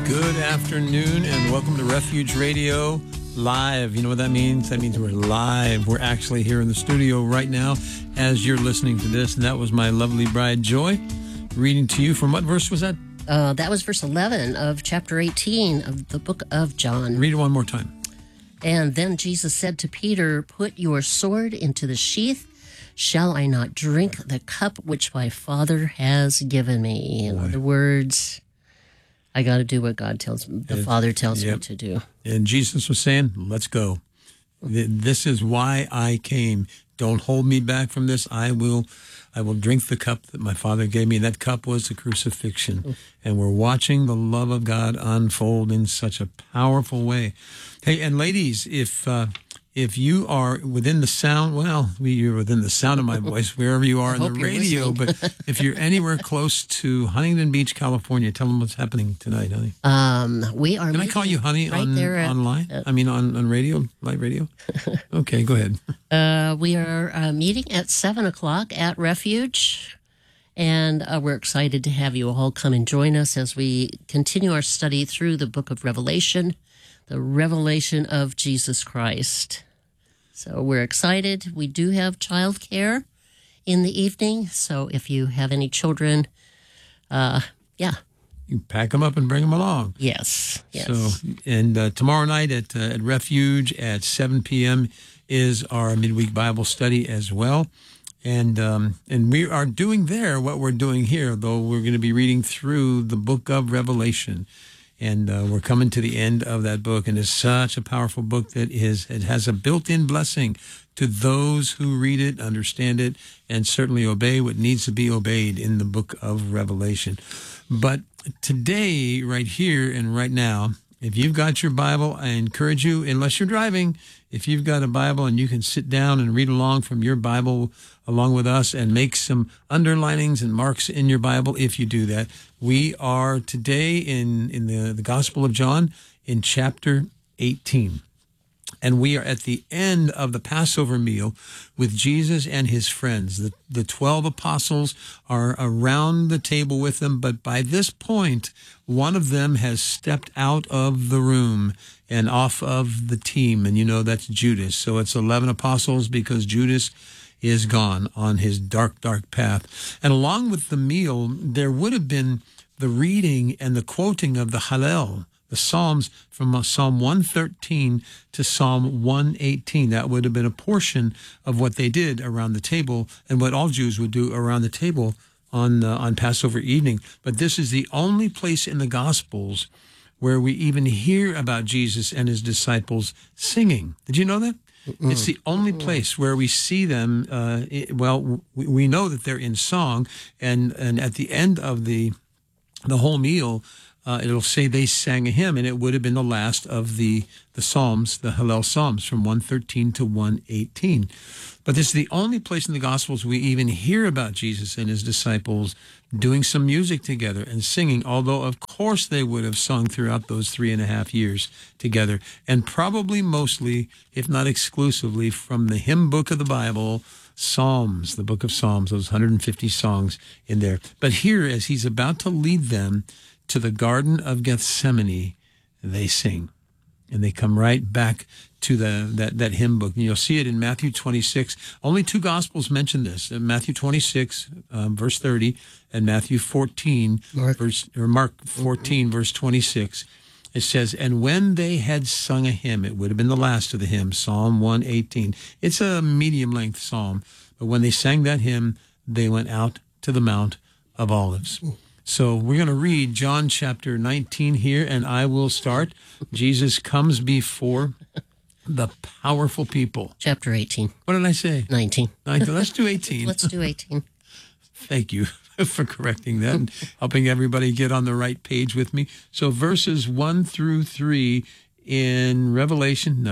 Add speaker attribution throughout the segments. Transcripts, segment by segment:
Speaker 1: Good afternoon and welcome to Refuge Radio Live. You know what that means? That means we're live. We're actually here in the studio right now as you're listening to this. And that was my lovely bride, Joy, reading to you from what verse was that?
Speaker 2: That was verse 11 of chapter 18 of the book of John.
Speaker 1: Read it one more time.
Speaker 2: And then Jesus said to Peter, "Put your sword into the sheath. Shall I not drink the cup which my Father has given me?" In other words, I got to do what God tells me, the Father tells me to do.
Speaker 1: And Jesus was saying, let's go. This is why I came. Don't hold me back from this. I will drink the cup that my Father gave me. That cup was the crucifixion. And we're watching the love of God unfold in such a powerful way. Hey, and ladies, if you are within the sound, you're within the sound of my voice, wherever you are in the radio, but if you're anywhere close to Huntington Beach, California, tell them what's happening tonight, honey.
Speaker 2: We are.
Speaker 1: Can I call you honey
Speaker 2: right
Speaker 1: online? On radio, live radio? Okay, go ahead.
Speaker 2: We are meeting at 7 o'clock at Refuge, and we're excited to have you all come and join us as we continue our study through the book of Revelation, the revelation of Jesus Christ. So we're excited. We do have childcare in the evening, so if you have any children,
Speaker 1: You pack them up and bring them along.
Speaker 2: Yes.
Speaker 1: So, and tomorrow night at Refuge at 7 p.m. is our midweek Bible study as well. And we are doing there what we're doing here, though we're going to be reading through the book of Revelation. And we're coming to the end of that book, and it's such a powerful book that it has a built-in blessing to those who read it, understand it, and certainly obey what needs to be obeyed in the book of Revelation. But today, right here and right now, if you've got your Bible, I encourage you, unless you're driving, if you've got a Bible and you can sit down and read along from your Bible along with us and make some underlinings and marks in your Bible, if you do that. We are today in the Gospel of John in chapter 18. And we are at the end of the Passover meal with Jesus and his friends. The 12 apostles are around the table with them, but by this point, one of them has stepped out of the room and off of the team, and you know that's Judas. So it's 11 apostles because Judas is gone on his dark, dark path. And along with the meal, there would have been the reading and the quoting of the Hallel, the Psalms from Psalm 113 to Psalm 118. That would have been a portion of what they did around the table and what all Jews would do around the table on Passover evening. But this is the only place in the Gospels where we even hear about Jesus and his disciples singing. Did you know that? It's the only place where we see them. We know that they're in song, and at the end of the whole meal, it'll say they sang a hymn, and it would have been the last of the Psalms, the Hallel Psalms, from 113 to 118. But this is the only place in the Gospels we even hear about Jesus and his disciples doing some music together and singing, although, of course, they would have sung throughout those 3.5 years together, and probably mostly, if not exclusively, from the hymn book of the Bible, Psalms, the book of Psalms, those 150 songs in there. But here, as he's about to lead them to the Garden of Gethsemane, they sing. And they come right back to that hymn book. And you'll see it in Matthew 26. Only two Gospels mention this. Matthew 26, verse 30, and Matthew 14, Mark 14, verse 26. It says, "And when they had sung a hymn," it would have been the last of the hymn, Psalm 118. It's a medium-length psalm. But when they sang that hymn, they went out to the Mount of Olives. So we're going to read John chapter 19 here, and I will start. Jesus comes before the powerful people.
Speaker 2: Chapter 18.
Speaker 1: What did I say?
Speaker 2: 19.
Speaker 1: Let's do 18.
Speaker 2: Let's do 18.
Speaker 1: Thank you for correcting that and helping everybody get on the right page with me. So verses 1 through 3 in Revelation,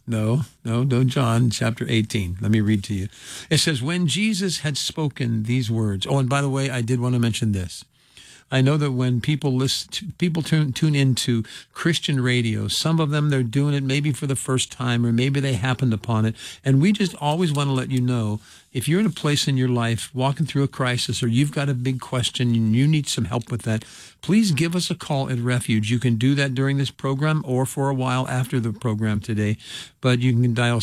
Speaker 1: John chapter 18. Let me read to you. It says, "When Jesus had spoken these words," oh, and by the way, I did want to mention this. I know that when people tune into Christian radio, some of them, they're doing it maybe for the first time, or maybe they happened upon it. And we just always want to let you know if you're in a place in your life walking through a crisis, or you've got a big question and you need some help with that, please give us a call at Refuge. You can do that during this program or for a while after the program today. But you can dial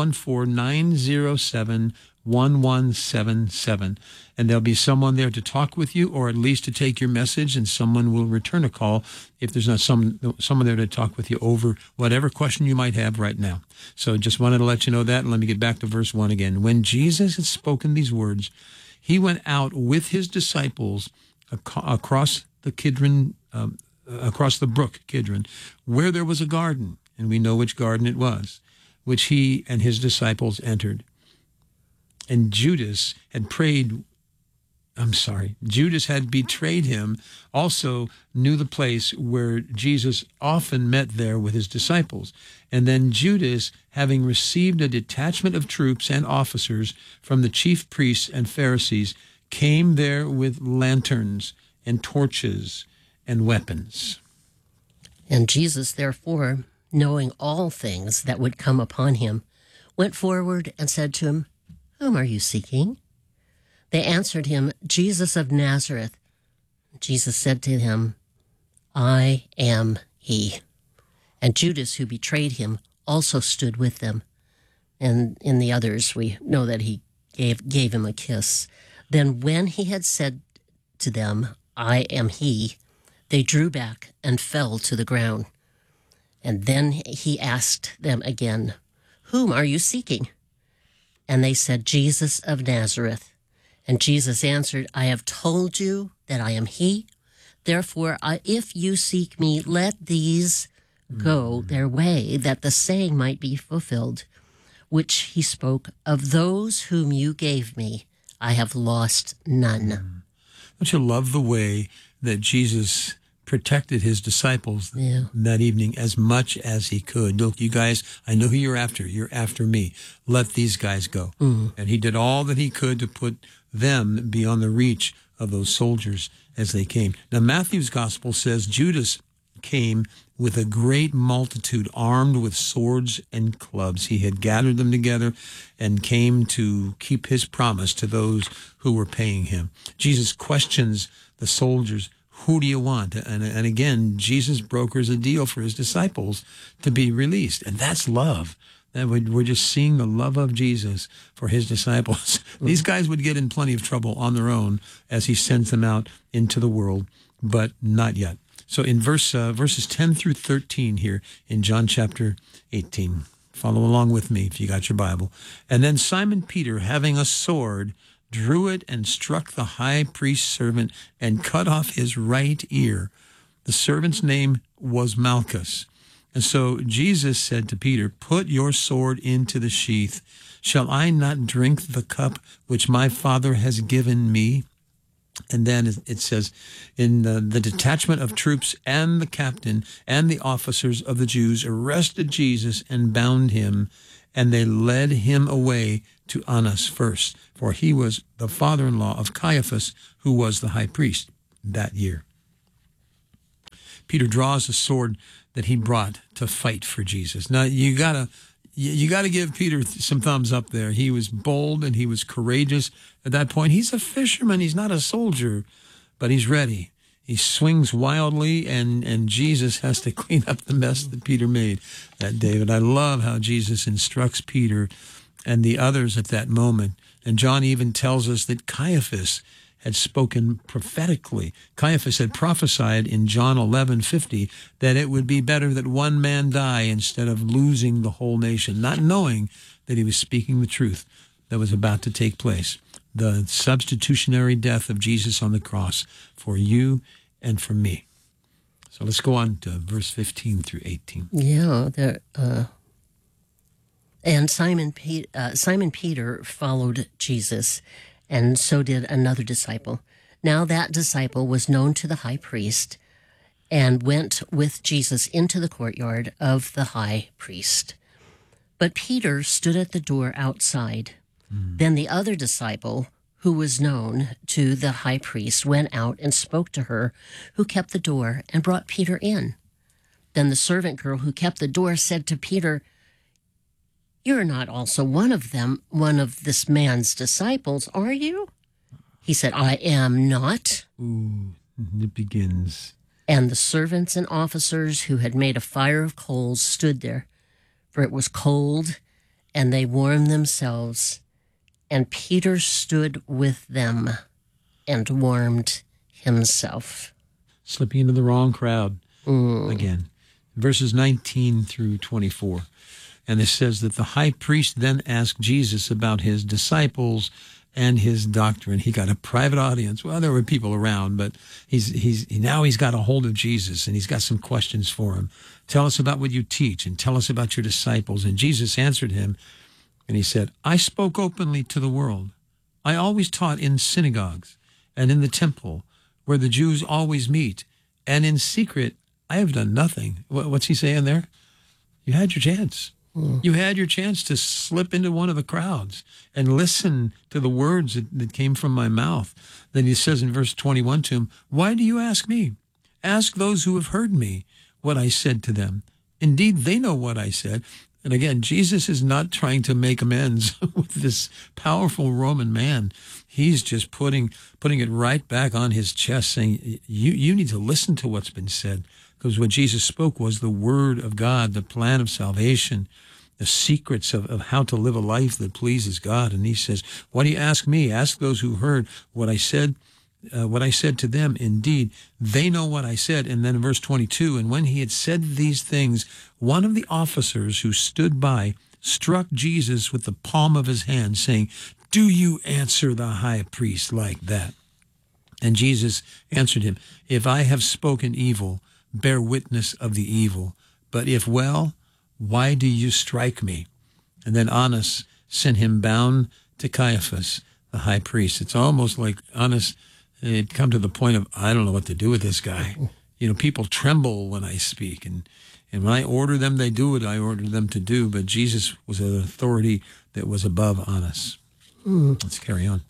Speaker 1: 714-907-1177. And there'll be someone there to talk with you, or at least to take your message, and someone will return a call if there's not someone there to talk with you over whatever question you might have right now. So just wanted to let you know that, and let me get back to verse 1 again. When Jesus had spoken these words, he went out with his disciples across the Kidron, across the brook Kidron, where there was a garden, and we know which garden it was, which he and his disciples entered. And Judas had betrayed him, also knew the place where Jesus often met there with his disciples. And then Judas, having received a detachment of troops and officers from the chief priests and Pharisees, came there with lanterns and torches and weapons.
Speaker 2: And Jesus, therefore, knowing all things that would come upon him, went forward and said to him, "Whom are you seeking?" They answered him, "Jesus of Nazareth." Jesus said to him, "I am he." And Judas, who betrayed him, also stood with them. And in the others, we know that he gave him a kiss. Then when he had said to them, "I am he," they drew back and fell to the ground. And then he asked them again, "Whom are you seeking?" And they said, "Jesus of Nazareth." And Jesus answered, "I have told you that I am he. Therefore, if you seek me, let these go their way, that the saying might be fulfilled, which he spoke, of those whom you gave me, I have lost none."
Speaker 1: Don't you love the way that Jesus protected his disciples that evening as much as he could? Look, you guys, I know who you're after. You're after me. Let these guys go. And he did all that he could to put them beyond the reach of those soldiers as they came. Now, Matthew's gospel says Judas came with a great multitude armed with swords and clubs. He had gathered them together and came to keep his promise to those who were paying him. Jesus questions the soldiers, "Who do you want?" And again, Jesus brokers a deal for his disciples to be released. And that's love. That we're just seeing the love of Jesus for his disciples. These guys would get in plenty of trouble on their own as he sends them out into the world, but not yet. So in verses 10 through 13 here in John chapter 18, follow along with me if you got your Bible. "And then Simon Peter, having a sword, drew it and struck the high priest's servant and cut off his right ear. The servant's name was Malchus. And so Jesus said to Peter, 'Put your sword into the sheath. Shall I not drink the cup which my Father has given me?' And then it says, in the detachment of troops and the captain and the officers of the Jews arrested Jesus and bound him, and they led him away to Annas first, for he was the father-in-law of Caiaphas, who was the high priest that year." Peter draws a sword that he brought to fight for Jesus. Now, you gotta give Peter some thumbs up there. He was bold and he was courageous at that point. He's a fisherman. He's not a soldier, but he's ready. He swings wildly, and Jesus has to clean up the mess that Peter made that day. But I love how Jesus instructs Peter and the others at that moment. And John even tells us that Caiaphas had spoken prophetically. Caiaphas had prophesied in John 11:50 that it would be better that one man die instead of losing the whole nation, not knowing that he was speaking the truth that was about to take place. The substitutionary death of Jesus on the cross for you and for me. So let's go on to verse 15 through 18.
Speaker 2: Yeah, and Simon Peter followed Jesus, and so did another disciple. Now that disciple was known to the high priest and went with Jesus into the courtyard of the high priest. But Peter stood at the door outside. Then the other disciple, who was known to the high priest, went out and spoke to her who kept the door and brought Peter in. Then the servant girl who kept the door said to Peter, "You're not also one of them, one of this man's disciples, are you?" He said, "I am not."
Speaker 1: Ooh, it begins.
Speaker 2: And the servants and officers who had made a fire of coals stood there, for it was cold, and they warmed themselves. And Peter stood with them and warmed himself.
Speaker 1: Slipping into the wrong crowd again. Verses 19 through 24. And it says that the high priest then asked Jesus about his disciples and his doctrine. He got a private audience. Well, there were people around, but he's got a hold of Jesus, and he's got some questions for him. Tell us about what you teach, and tell us about your disciples. And Jesus answered him, and he said, I spoke openly to the world. I always taught in synagogues and in the temple, where the Jews always meet, and in secret I have done nothing. What's he saying there? You had your chance. You had your chance to slip into one of the crowds and listen to the words that came from my mouth. Then he says in verse 21 to him, why do you ask me? Ask those who have heard me what I said to them. Indeed, they know what I said. And again, Jesus is not trying to make amends with this powerful Roman man. He's just putting it right back on his chest, saying, you need to listen to what's been said. Because what Jesus spoke was the word of God, the plan of salvation, the secrets of how to live a life that pleases God. And he says, why do you ask me? Ask those who heard what I said to them. Indeed, they know what I said. And then in verse 22, and when he had said these things, one of the officers who stood by struck Jesus with the palm of his hand, saying, do you answer the high priest like that? And Jesus answered him, if I have spoken evil, bear witness of the evil. But if well, why do you strike me? And then Annas sent him bound to Caiaphas, the high priest. It's almost like Annas had come to the point of, I don't know what to do with this guy. You know, people tremble when I speak. And when I order them, they do what I order them to do. But Jesus was an authority that was above Annas. Let's carry on.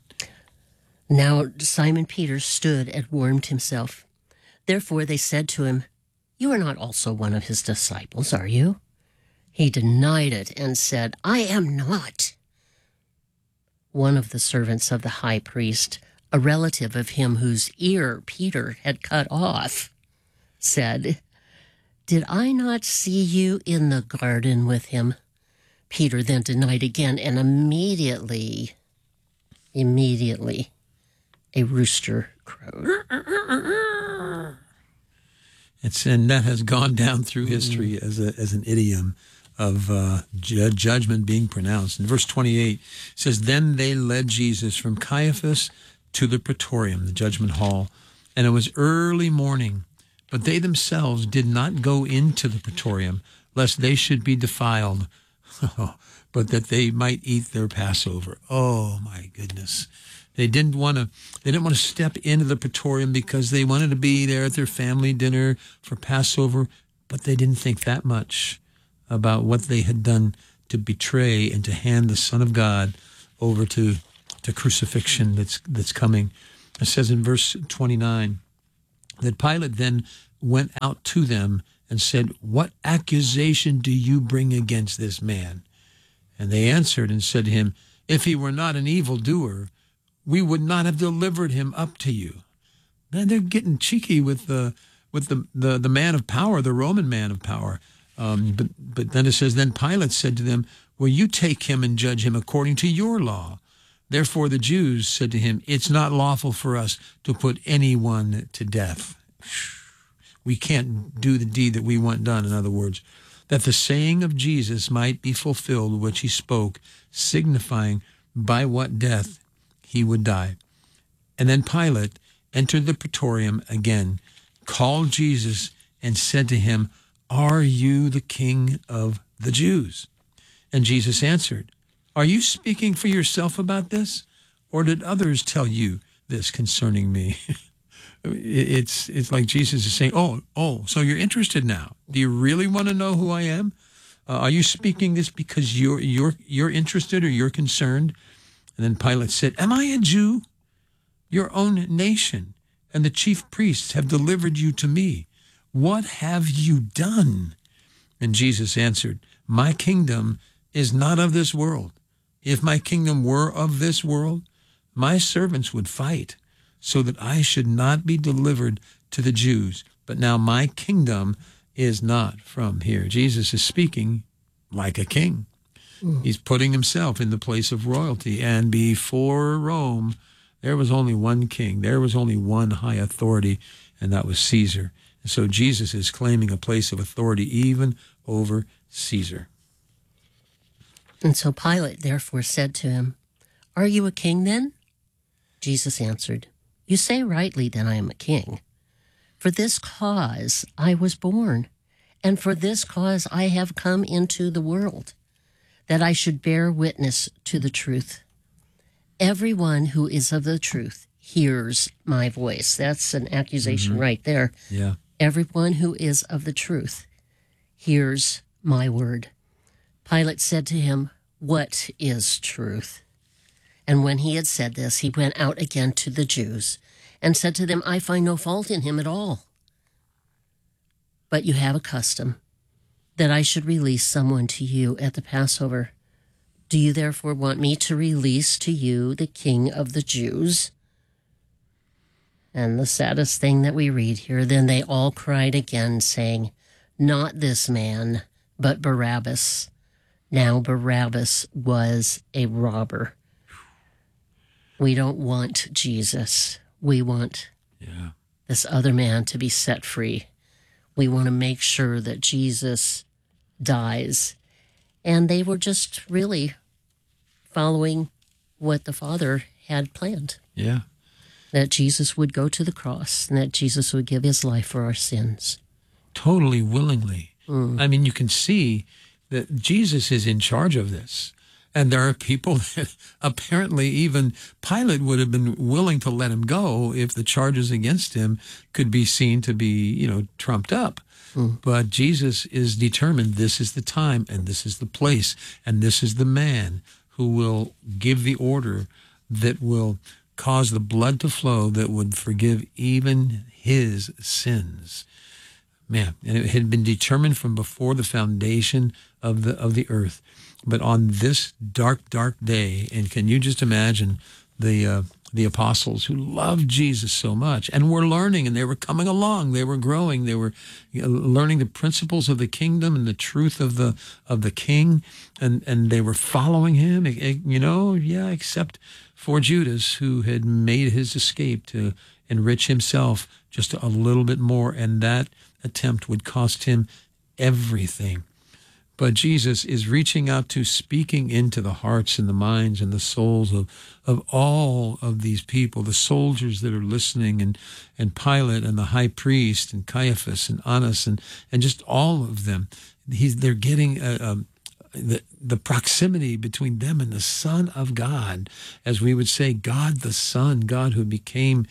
Speaker 2: Now Simon Peter stood and warmed himself. Therefore they said to him, you are not also one of his disciples, are you? He denied it and said, I am not. One of the servants of the high priest, a relative of him whose ear Peter had cut off, said, did I not see you in the garden with him? Peter then denied again, and immediately, a rooster crowed.
Speaker 1: And that has gone down through history as an idiom of judgment being pronounced. In verse 28, it says, then they led Jesus from Caiaphas to the praetorium, the judgment hall, and it was early morning. But they themselves did not go into the praetorium, lest they should be defiled, but that they might eat their Passover. Oh, my goodness. They didn't want to step into the praetorium because they wanted to be there at their family dinner for Passover, but they didn't think that much about what they had done to betray and to hand the Son of God over to crucifixion that's coming. It says in verse 29 that Pilate then went out to them and said, what accusation do you bring against this man? And they answered and said to him, if he were not an evildoer, we would not have delivered him up to you. Then they're getting cheeky with the man of power, the Roman man of power. But then it says, then Pilate said to them, well, you take him and judge him according to your law. Therefore the Jews said to him, it's not lawful for us to put anyone to death. We can't do the deed that we want done, in other words, that the saying of Jesus might be fulfilled, which he spoke, signifying by what death he would die. And then Pilate entered the praetorium again, called Jesus, and said to him, are you the king of the Jews? And Jesus answered, are you speaking for yourself about this, or did others tell you this concerning me? It's like Jesus is saying, oh, so you're interested now. Do you really want to know who I am? Are you speaking this because you're interested or you're concerned? And then Pilate said, am I a Jew? Your own nation and the chief priests have delivered you to me. What have you done? And Jesus answered, my kingdom is not of this world. If my kingdom were of this world, my servants would fight so that I should not be delivered to the Jews. But now my kingdom is not from here. Jesus is speaking like a king. He's putting himself in the place of royalty. And before Rome, there was only one king. There was only one high authority, and that was Caesar. And so Jesus is claiming a place of authority even over Caesar.
Speaker 2: And so Pilate therefore said to him, "Are you a king then?" Jesus answered, "You say rightly that I am a king. For this cause I was born, and for this cause I have come into the world, that I should bear witness to the truth. Everyone who is of the truth hears my voice." That's an accusation right there.
Speaker 1: Yeah.
Speaker 2: Everyone who is of the truth hears my word. Pilate said to him, "What is truth?" And when he had said this, he went out again to the Jews and said to them, "I find no fault in him at all. But you have a custom that I should release someone to you at the Passover. Do you therefore want me to release to you the King of the Jews?" And the saddest thing that we read here, then they all cried again, saying, "Not this man, but Barabbas." Now Barabbas was a robber. We don't want Jesus. We want this other man to be set free. We want to make sure that Jesus dies. And they were just really following what the Father had planned.
Speaker 1: Yeah.
Speaker 2: That Jesus would go to the cross and that Jesus would give his life for our sins.
Speaker 1: Totally willingly. I mean, you can see that Jesus is in charge of this. And there are people that apparently even Pilate would have been willing to let him go if the charges against him could be seen to be, trumped up. But Jesus is determined this is the time and this is the place and this is the man who will give the order that will cause the blood to flow that would forgive even his sins. Man, and it had been determined from before the foundation of the earth. But on this dark, dark day, and can you just imagine the apostles who loved Jesus so much and were learning, and they were coming along, they were growing, they were learning the principles of the kingdom and the truth of the king, and they were following him, except for Judas, who had made his escape to enrich himself just a little bit more, and that attempt would cost him everything. But Jesus is reaching out to, speaking into the hearts and the minds and the souls of all of these people, the soldiers that are listening, and Pilate and the high priest and Caiaphas and Annas and just all of them. They're getting the proximity between them and the Son of God, as we would say, God the Son, God who became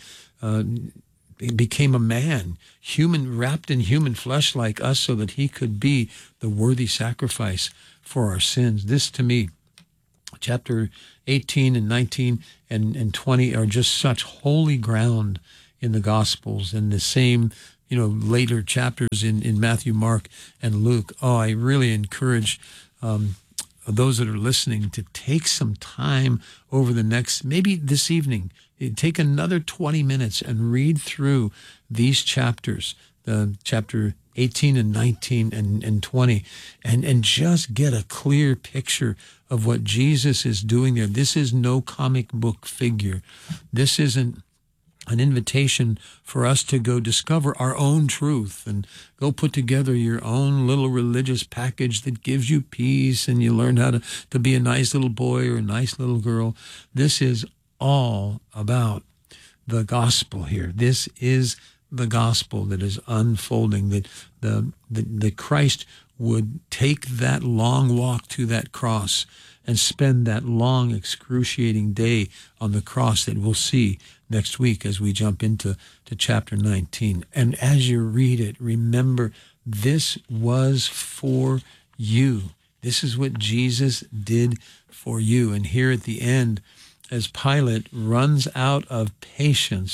Speaker 1: a man, human, wrapped in human flesh like us, so that he could be the worthy sacrifice for our sins. This, to me, chapter 18 and 19 and 20 are just such holy ground in the Gospels, and the same, later chapters in Matthew, Mark, and Luke. Oh, I really encourage those that are listening to take some time over the next, maybe this evening, take another 20 minutes and read through these chapters, chapter 18 and 19 and 20, and just get a clear picture of what Jesus is doing there. This is no comic book figure. This isn't an invitation for us to go discover our own truth and go put together your own little religious package that gives you peace and you learn how to be a nice little boy or a nice little girl. This is all about the gospel here. This is the gospel that is unfolding, that the Christ would take that long walk to that cross and spend that long, excruciating day on the cross that we'll see next week as we jump into chapter 19. And as you read it, remember, this was for you. This is what Jesus did for you. And here at the end, as Pilate runs out of patience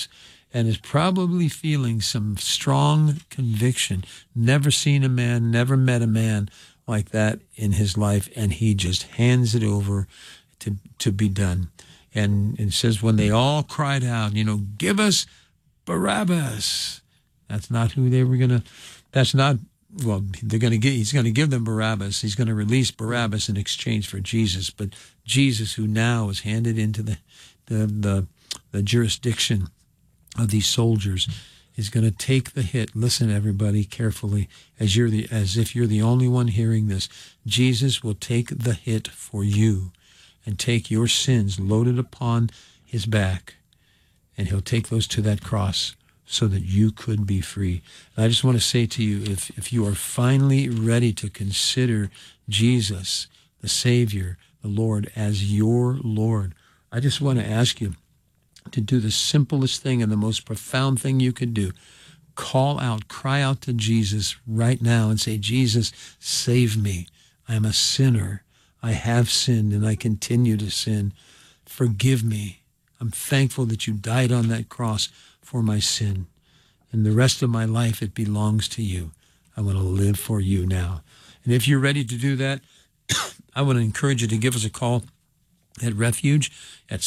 Speaker 1: and is probably feeling some strong conviction. Never seen a man, never met a man like that in his life, and he just hands it over to be done. And it says when they all cried out, give us Barabbas. That's not who they were going to, that's not, well, he's going to give them Barabbas. He's going to release Barabbas in exchange for Jesus. But Jesus, who now is handed into the jurisdiction of these soldiers, is going to take the hit. Listen, everybody, carefully, as if you're the only one hearing this. Jesus will take the hit for you and take your sins loaded upon his back, and he'll take those to that cross so that you could be free. And I just want to say to you, if you are finally ready to consider Jesus, the Savior, the Lord, as your Lord, I just want to ask you to do the simplest thing and the most profound thing you could do. Call out, cry out to Jesus right now and say, Jesus, save me. I am a sinner. I have sinned and I continue to sin. Forgive me. I'm thankful that you died on that cross for my sin. And the rest of my life, it belongs to you. I want to live for you now. And if you're ready to do that, I want to encourage you to give us a call at Refuge at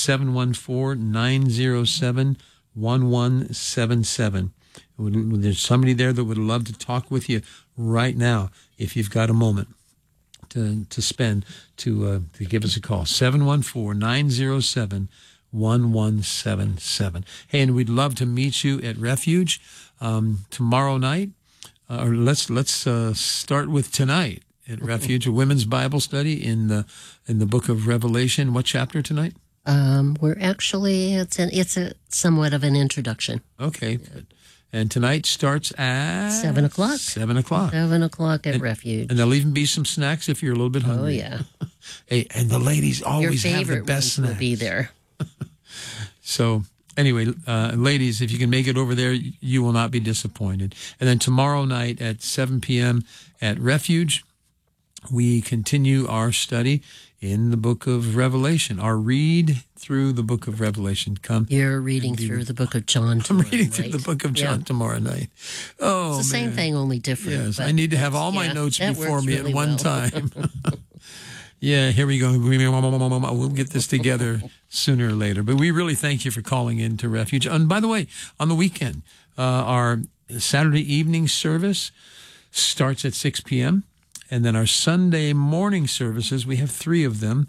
Speaker 1: 714-907-1177. There's somebody there that would love to talk with you right now if you've got a moment to spend to give us a call. 714-907-1177. Hey, and we'd love to meet you at Refuge tomorrow night. Or let's start with tonight at Refuge, a women's Bible study in the book of Revelation. What chapter tonight?
Speaker 2: We're actually it's a somewhat of an introduction.
Speaker 1: Okay, good. And tonight starts at
Speaker 2: 7 o'clock.
Speaker 1: 7 o'clock.
Speaker 2: 7 o'clock at Refuge.
Speaker 1: And there'll even be some snacks if you're a little bit hungry.
Speaker 2: Oh yeah.
Speaker 1: Hey, and the ladies always have the best snacks.
Speaker 2: Will be there.
Speaker 1: So anyway, ladies, if you can make it over there, you will not be disappointed. And then tomorrow night at 7 p.m. at Refuge, we continue our study in the book of Revelation, our read through the book of Revelation. Come.
Speaker 2: You're reading through the book of John tomorrow
Speaker 1: I'm reading through the book of John tomorrow night. Oh,
Speaker 2: it's the same thing, only different.
Speaker 1: Yes, I need to have all my notes before me
Speaker 2: really
Speaker 1: at one time. Yeah, here we go. We'll get this together sooner or later. But we really thank you for calling in to Refuge. And by the way, on the weekend, our Saturday evening service starts at 6 p.m., and then our Sunday morning services, we have 3 of them,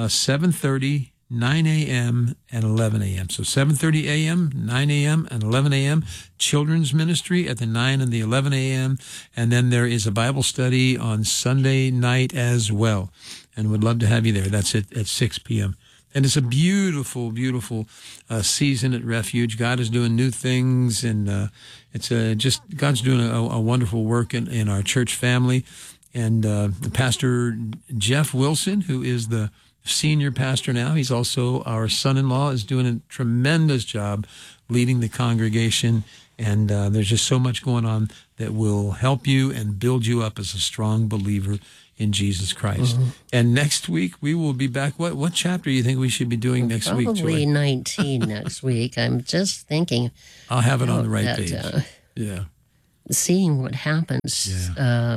Speaker 1: 7:30, 9 a.m., and 11 a.m. So 7:30 a.m., 9 a.m., and 11 a.m., children's ministry at the 9 and the 11 a.m., and then there is a Bible study on Sunday night as well. And we'd love to have you there. That's at 6 p.m. And it's a beautiful, beautiful season at Refuge. God is doing new things, and it's just God's doing a wonderful work in our church family. And Pastor Jeff Wilson, who is the senior pastor now, he's also our son-in-law, is doing a tremendous job leading the congregation. And there's just so much going on that will help you and build you up as a strong believer in Jesus Christ. Mm-hmm. And next week we will be back. What chapter do you think we should be doing next week, Joy?
Speaker 2: Probably 19 next week. I'm just thinking.
Speaker 1: I'll have it on the right page. Yeah.
Speaker 2: Seeing what happens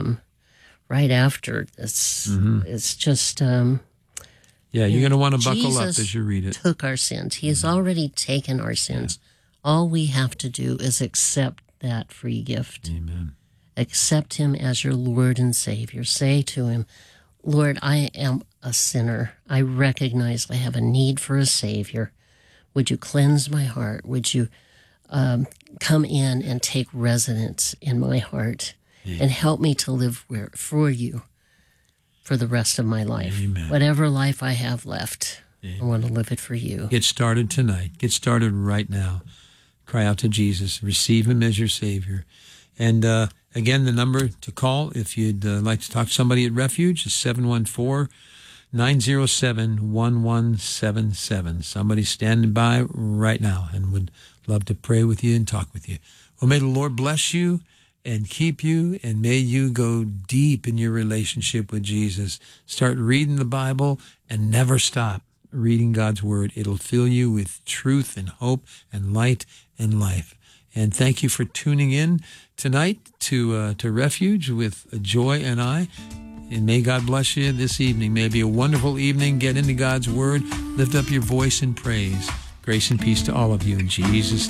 Speaker 2: right after this, it's just... you're
Speaker 1: going to want to buckle
Speaker 2: Jesus
Speaker 1: up as you read it.
Speaker 2: Took our sins. He has already taken our sins. Yeah. All we have to do is accept that free gift.
Speaker 1: Amen.
Speaker 2: Accept him as your Lord and Savior. Say to him, Lord, I am a sinner. I recognize I have a need for a Savior. Would you cleanse my heart? Would you come in and take residence in my heart and help me to live for you for the rest of my life?
Speaker 1: Amen.
Speaker 2: Whatever life I have left, I want to live it for you.
Speaker 1: Get started tonight. Get started right now. Cry out to Jesus. Receive him as your Savior. And again, the number to call if you'd like to talk to somebody at Refuge is 714-907-1177. Somebody's standing by right now and would love to pray with you and talk with you. Well, may the Lord bless you and keep you, and may you go deep in your relationship with Jesus. Start reading the Bible and never stop. reading God's Word. It'll fill you with truth and hope and light and life. And thank you for tuning in tonight to Refuge with Joy and I. And may God bless you this evening. May it be a wonderful evening. Get into God's Word. Lift up your voice in praise. Grace and peace to all of you in Jesus' name.